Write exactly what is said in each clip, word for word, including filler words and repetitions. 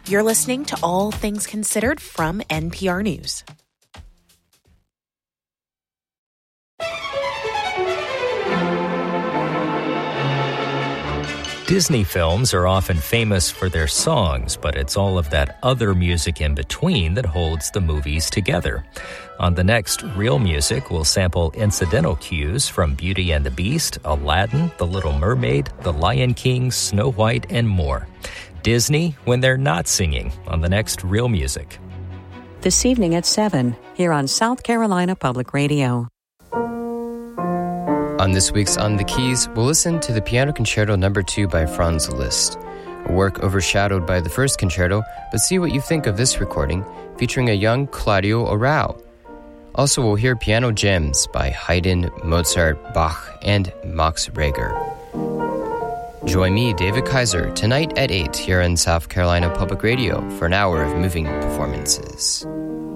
You're listening to All Things Considered from N P R News. Disney films are often famous for their songs, but it's all of that other music in between that holds the movies together. On the next Real Music, we'll sample incidental cues from Beauty and the Beast, Aladdin, The Little Mermaid, The Lion King, Snow White, and more. Disney when they're not singing on the next Real Music. This evening at seven, here on South Carolina Public Radio. On this week's On the Keys, we'll listen to the Piano Concerto Number two by Franz Liszt, a work overshadowed by the first concerto, but see what you think of this recording, featuring a young Claudio Arrau. Also, we'll hear piano gems by Haydn, Mozart, Bach, and Max Reger. Join me, David Kaiser, tonight at eight here on South Carolina Public Radio for an hour of moving performances.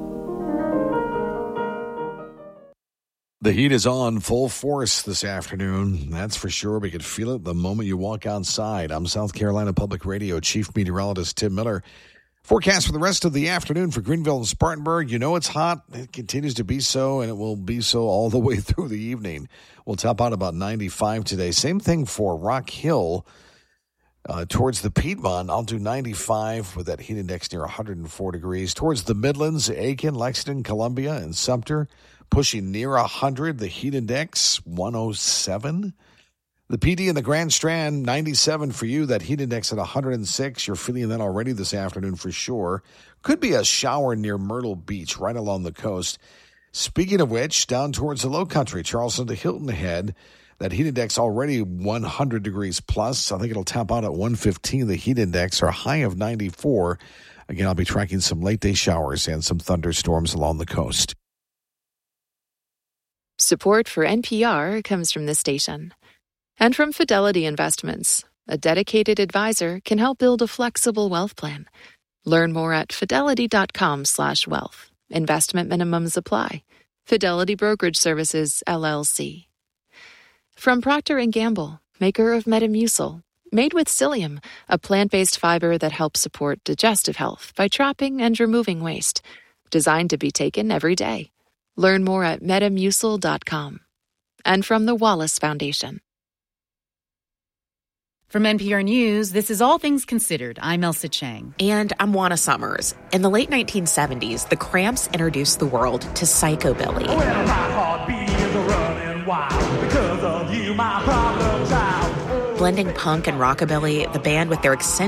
The heat is on full force this afternoon. That's for sure. We could feel it the moment you walk outside. I'm South Carolina Public Radio Chief Meteorologist Tim Miller. Forecast for the rest of the afternoon for Greenville and Spartanburg. You know it's hot. It continues to be so, and it will be so all the way through the evening. We'll top out about ninety-five today. Same thing for Rock Hill. Uh, towards the Piedmont, I'll do ninety-five with that heat index near one hundred four degrees. Towards the Midlands, Aiken, Lexington, Columbia, and Sumter, pushing near one hundred. The heat index, one oh seven. The P D and the Grand Strand, ninety-seven for you. That heat index at one hundred six. You're feeling that already this afternoon for sure. Could be a shower near Myrtle Beach, right along the coast. Speaking of which, down towards the Low Country, Charleston to Hilton ahead. That heat index already one hundred degrees plus. I think it'll top out at one fifteen. The heat index, our high of ninety-four. Again, I'll be tracking some late-day showers and some thunderstorms along the coast. Support for N P R comes from this station. And from Fidelity Investments, a dedicated advisor can help build a flexible wealth plan. Learn more at fidelity.com slash wealth. Investment minimums apply. Fidelity Brokerage Services, L L C. From Procter and Gamble, maker of Metamucil, made with psyllium, a plant-based fiber that helps support digestive health by trapping and removing waste. Designed to be taken every day. Learn more at metamucil dot com. And from the Wallace Foundation. From N P R News, this is All Things Considered. I'm Elsa Chang. And I'm Juana Summers. In the late nineteen seventies, the Cramps introduced the world to Psychobilly. Well, my heart beats running wild because of you, my problem child. Blending punk and rockabilly, the band with their eccentric